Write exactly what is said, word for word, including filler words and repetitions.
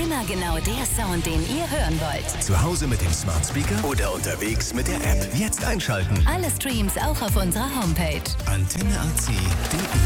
Immer genau der Sound, den ihr hören wollt. Zu Hause mit dem Smart Speaker oder unterwegs mit der App. Jetzt einschalten. Alle Streams auch auf unserer Homepage. antenne a c punkt de